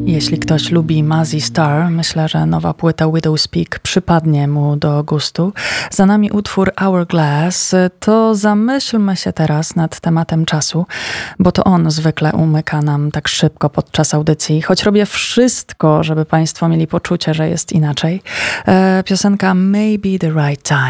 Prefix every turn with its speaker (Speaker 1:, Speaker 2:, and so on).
Speaker 1: Jeśli ktoś lubi Mazzy Star, myślę, że nowa płyta Widowspeak przypadnie mu do gustu. Za nami utwór Hourglass. To zamyślmy się teraz nad tematem czasu, bo to on zwykle umyka nam tak szybko podczas audycji, choć robię wszystko, żeby Państwo mieli poczucie, że jest inaczej. Piosenka Maybe the Right Time.